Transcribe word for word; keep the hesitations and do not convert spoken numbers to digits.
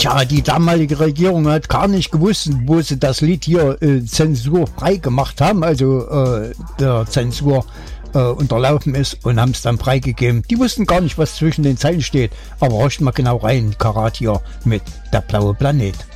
Tja, die damalige Regierung hat gar nicht gewusst, wo sie das Lied hier äh, zensurfrei gemacht haben, also äh, der Zensur äh, unterlaufen ist und haben es dann freigegeben. Die wussten gar nicht, was zwischen den Zeilen steht, aber horcht mal genau rein, Karat hier mit Der blaue Planet.